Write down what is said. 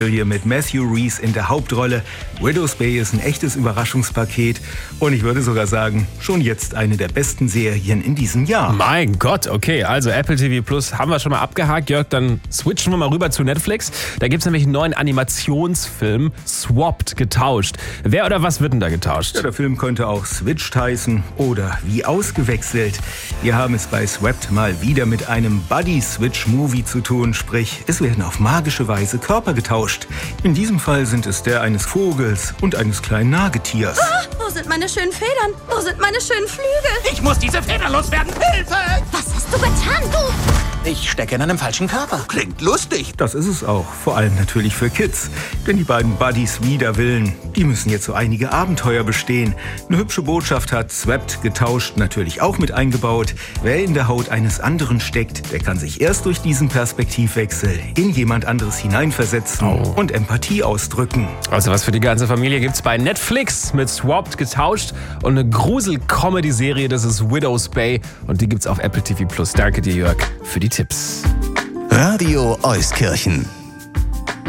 mit Matthew Rhys in der Hauptrolle. Widow's Bay ist ein echtes Überraschungspaket und ich würde sogar sagen, schon jetzt eine der besten Serien in diesem Jahr. Mein Gott, okay, also Apple TV Plus haben wir schon mal abgehakt. Jörg, dann switchen wir mal rüber zu Netflix. Da gibt es nämlich einen neuen Animationsfilm, Swapped, getauscht. Wer oder was wird denn da getauscht? Ja, der Film könnte auch Switched heißen oder wie ausgewechselt. Wir haben es bei Swapped mal wieder mit einem Buddy-Switch-Movie zu tun, sprich, es werden auf magische Weise Körper getauscht. In diesem Fall sind es der eines Vogels und eines kleinen Nagetiers. Wo sind meine schönen Federn? Wo sind meine schönen Flügel? Ich muss diese Feder loswerden! Hilfe! Was hast du getan, du? Ich stecke in einem falschen Körper. Klingt lustig. Das ist es auch, vor allem natürlich für Kids. Denn die beiden Buddies wider Willen, die müssen jetzt so einige Abenteuer bestehen. Eine hübsche Botschaft hat Swapped getauscht natürlich auch mit eingebaut. Wer in der Haut eines anderen steckt, der kann sich erst durch diesen Perspektivwechsel in jemand anderes hineinversetzen und Empathie ausdrücken. Also was für die ganze Familie gibt's bei Netflix mit Swapped getauscht und eine Grusel-Comedy-Serie, das ist Widow's Bay und die gibt's auf Apple TV Plus. Danke dir, Jörg, für die Tipps. Radio Euskirchen.